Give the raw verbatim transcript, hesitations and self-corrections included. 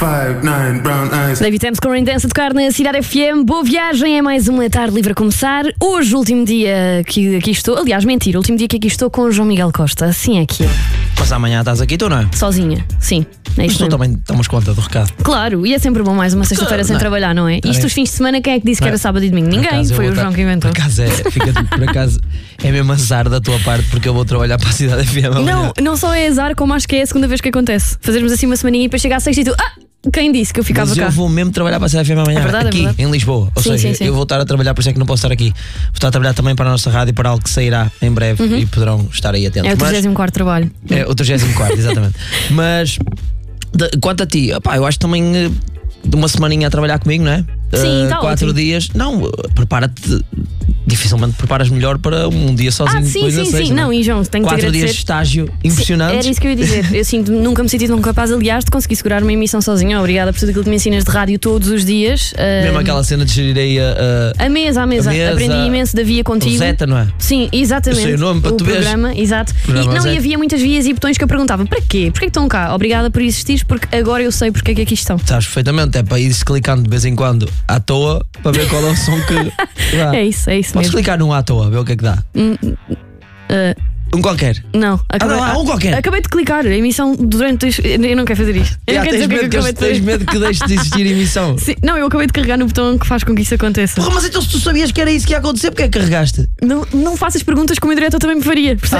Five, nine, brown eyes. David Thames com Rain Dance a tocar na Cidade F M. Boa viagem, é mais uma tarde livre a começar. Hoje, último dia que aqui estou. Aliás, mentira, último dia que aqui estou com o João Miguel Costa. Assim é que é. Mas amanhã estás aqui, tu não é? Sozinha, sim. É Mas isso tu mesmo. também tomas conta do recado. Claro, e é sempre bom mais uma sexta-feira sem Não. trabalhar, não é? Isto Não. os fins de semana, quem é que disse que era Não. sábado e domingo? Por Ninguém, acaso eu foi vou o estar- João que inventou. Por acaso, é, fica, por acaso é mesmo azar da tua parte, porque eu vou trabalhar para a Cidade F M amanhã. Não, não só é azar, como acho que é a segunda vez que acontece. Fazermos assim uma semaninha e depois chega à sexta e tu, ah, quem disse que eu ficava Mas cá? eu vou mesmo trabalhar para a Cidade F M amanhã, É verdade, é aqui, verdade. em Lisboa. Ou Sim, seja, sim, sim. eu vou estar a trabalhar, por isso é que não posso estar aqui. Vou estar a trabalhar também para a nossa rádio, para algo que sairá em breve e poderão estar aí atentos. É o Mas- trigésimo quarto trabalho. É o trigésimo quarto, exatamente. Mas de- quanto a ti, opá, eu acho também eh, de uma semaninha a trabalhar comigo, não é? Sim, Eh, tá Quatro ótimo. dias, não, eh, prepara-te. Dificilmente preparas melhor para um dia sozinho. Ah, sim, depois da sim, sexta, sim. Não, e João, tenho que te Quatro dias de agradecer. estágio impressionantes. Era isso que eu ia dizer. Eu sinto, nunca me senti tão capaz, aliás, de conseguir segurar uma emissão sozinha. Obrigada por tudo aquilo que me ensinas de rádio todos os dias. Mesmo Ah, aquela cena de gerir aí a, a mesa, a mesa. A mesa, Aprendi imenso da via a contigo. Rosetta, não é? Sim, exatamente. Eu sei o nome para o tu veres. programa, exato. Programa e, não, e Rosetta. havia muitas vias e botões que eu perguntava: para quê? Porquê que estão cá? Obrigada por existires, porque agora eu sei porque é que aqui estão. Sabes perfeitamente, é para ir-se clicando de vez em quando à toa para ver qual é o som que dá. É isso, é isso Podes mesmo. clicar num à toa, ver o que é que dá. Ah, Um qualquer. não, acabei, não, há um qualquer. acabei de clicar. A emissão durante. os- Eu não quero fazer isto. Eu Já, não quero tens, dizer o que é medo que que, eu acabei eles- de tens fazer. medo que deixe de existir emissão. Sim, não, eu acabei de carregar no botão que faz com que isso aconteça. Porra, mas então se tu sabias que era isso que ia acontecer, porque é que carregaste? Não, não faças perguntas como o diretor também me faria. percebes?